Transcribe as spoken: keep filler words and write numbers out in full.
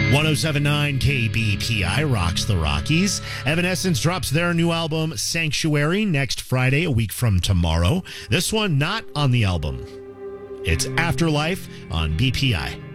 one oh seven point nine K B P I rocks the Rockies. Evanescence drops their new album, Sanctuary, next Friday, a week from tomorrow. This one not on the album. It's Afterlife on B P I.